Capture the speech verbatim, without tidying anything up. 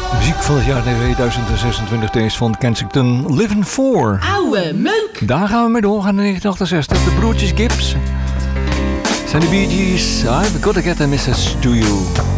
Muziek van het jaar tweeduizend zesentwintig, deze van Kensington, Living For. Oude meuk! Daar gaan we mee door, gaan naar negentien achtenzestig. De broertjes Gibbs zijn de Bee Gees. I've got to get a message to you.